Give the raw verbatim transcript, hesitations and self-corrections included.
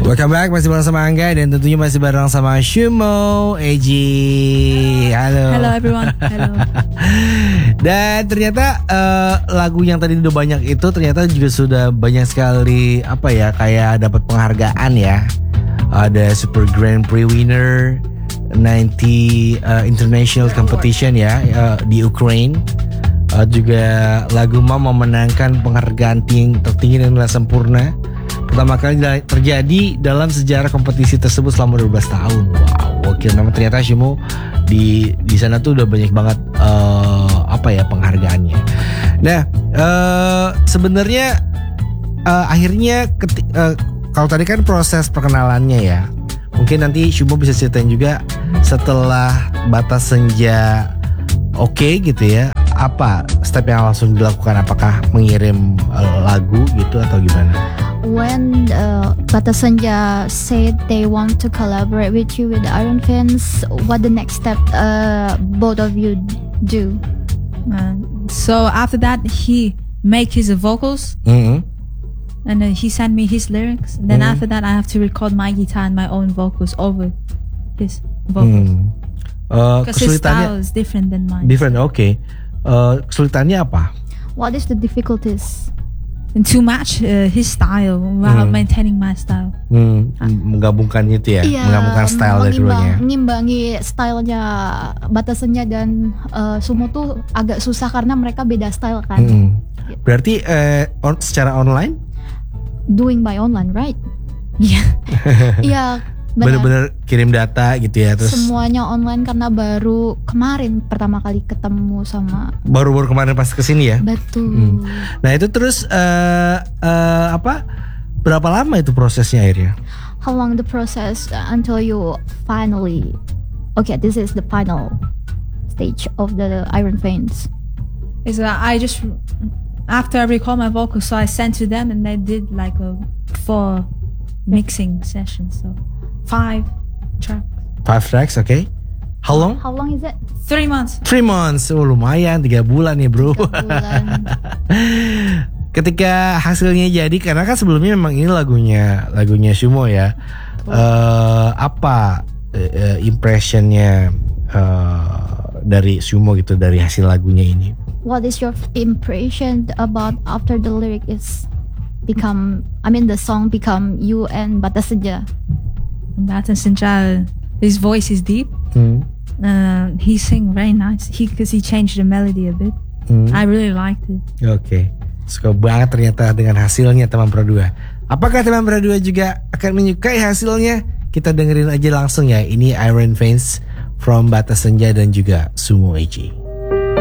Welcome back, masih bareng sama Angga dan tentunya masih bareng sama Shumo, Eji. Halo. Hello everyone. Hello. Dan ternyata uh, lagu yang tadi udah banyak itu ternyata juga sudah banyak sekali apa ya kayak dapat penghargaan ya. Ada Super Grand Prix winner sembilan puluh uh, International Competition ya uh, di Ukraine. Uh, juga lagu Mom memenangkan penghargaan ting- tertinggi dan nilai sempurna. Pertama kali terjadi dalam sejarah kompetisi tersebut selama dua belas tahun. Wow, oke, memang ternyata Shumo di di sana tuh udah banyak banget uh, apa ya penghargaannya. Nah, uh, sebenarnya uh, akhirnya keti- uh, kalau tadi kan proses perkenalannya ya. Mungkin nanti Shumo bisa ceritain juga setelah Batas Senja oke okay, gitu ya. Apa step yang langsung dilakukan? Apakah mengirim uh, lagu gitu atau gimana? When uh, Batas Senja said they want to collaborate with you with the Iron Fans, what the next step uh, both of you do? Uh, so after that, he make his vocals, Mm-hmm. and then he sent me his lyrics. Then Mm-hmm. after that, I have to record my guitar and my own vocals over his vocals. Hmm. Uh, Because his style kesulitannya is different than mine. different, oke. Okay. Uh, kesulitannya apa? What is the difficulties? And to match uh, his style while Hmm. maintaining my style. Hmm, menggabungkan itu ya, Iya, menggabungkan style dari mengimbang- keduanya. Mengimbangi stylenya Batas Senja dan uh, Shumo tuh agak susah karena mereka beda style kan. Hmm. Berarti eh, on, secara online Doing by online, right? Yeah. Iya, benar. benar-benar kirim data gitu ya, terus Semuanya online karena baru kemarin pertama kali ketemu sama. baru-baru kemarin pas kesini ya. Betul. Hmm. Nah itu terus eh, eh, apa? Berapa lama itu prosesnya akhirnya? How long the process until you finally, okay, this is the final stage of the Iron Fans. Is that I just after I record my vocals, so I sent to them, and they did like a four mixing sessions, so five tracks. Five tracks, oke. Okay. How long? How long is it? Three months. Three months, oh lumayan, tiga bulan nih bro. Tiga bulan. Ketika hasilnya jadi, karena kan sebelumnya memang ini lagunya lagunya Shumo ya. Uh, apa uh, impressionnya uh, dari Shumo gitu dari hasil lagunya ini? What is your impression about after the lyric is become? I mean, the song become you and Batas Senja. Batas Senja, his voice is deep. Hmm. Uh, he sing very nice. He because he changed the melody a bit. Hmm. I really liked it. Oke, okay. Suka banget ternyata dengan hasilnya teman Pro dua. Apakah teman Pro dua juga akan menyukai hasilnya? Kita dengerin aja langsung ya. Ini Iron Fans from Batas Senja dan juga Shumo Eji.